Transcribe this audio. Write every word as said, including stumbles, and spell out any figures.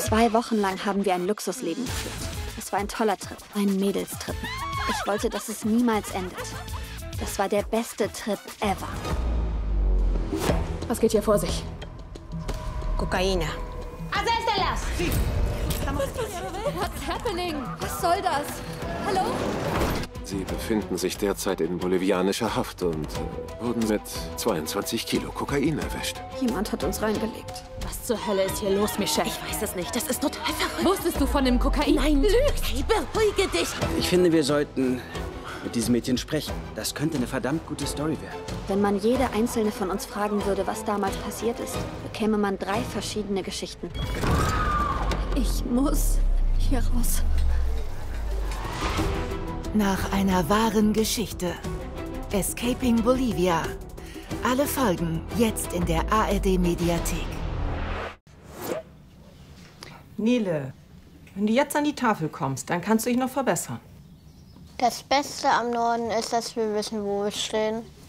Zwei Wochen lang haben wir ein Luxusleben geführt. Es war ein toller Trip, ein Mädelstrip. Ich wollte, dass es niemals endet. Das war der beste Trip ever. Was geht hier vor sich? Kokaina. What's happening? Was soll das? Hallo? Sie befinden sich derzeit in bolivianischer Haft und äh, wurden mit zweiundzwanzig Kilo Kokain erwischt. Jemand hat uns reingelegt. Was zur Hölle ist hier los, Michelle? Ich weiß es nicht. Das ist total verrückt. Wusstest du von dem Kokain? Nein, lügst. Hey, beruhige dich. Ich finde, wir sollten mit diesem Mädchen sprechen. Das könnte eine verdammt gute Story werden. Wenn man jede einzelne von uns fragen würde, was damals passiert ist, bekäme man drei verschiedene Geschichten. Ich muss hier raus. Nach einer wahren Geschichte. Escaping Bolivia. Alle Folgen jetzt in der A R D-Mediathek. Nele, wenn du jetzt an die Tafel kommst, dann kannst du dich noch verbessern. Das Beste am Norden ist, dass wir wissen, wo wir stehen.